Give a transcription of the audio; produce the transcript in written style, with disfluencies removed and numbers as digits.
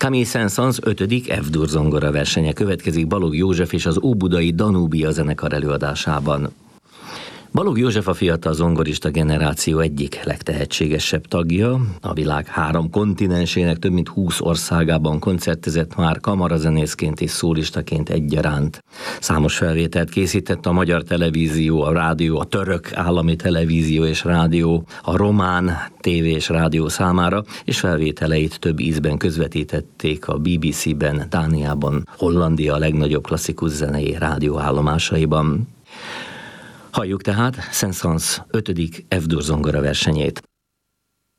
Camille Saint-Saëns 5. F-dur zongora versenye következik Balogh József és az óbudai Danubia zenekar előadásában. Balogh József a fiatal zongorista generáció egyik legtehetségesebb tagja. A világ 3 kontinensének több mint 20 országában koncertezett már kamarazenészként és szólistaként egyaránt. Számos felvételt készített a Magyar Televízió, a rádió, a Török Állami Televízió és Rádió, a Román tévé és rádió számára, és felvételeit több ízben közvetítették a BBC-ben, Dániában, Hollandia legnagyobb klasszikus zenei rádióállomásaiban. Halljuk tehát Saint-Saëns 5. F-dur zongora versenyét.